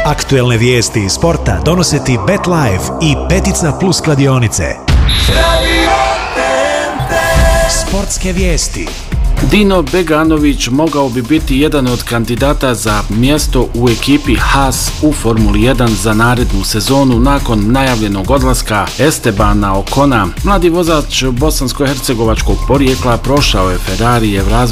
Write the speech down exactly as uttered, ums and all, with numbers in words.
Aktuelne vijesti iz sporta donose ti BetLife i Petica Plus kladionice. Sportske vijesti. Dino Beganović mogao bi biti jedan od kandidata za mjesto u ekipi Haas u Formuli jedan za narednu sezonu nakon najavljenog odlaska Estebana Ocona. Mladi vozač bosansko-hercegovačkog porijekla prošao je Ferrarijev razvoj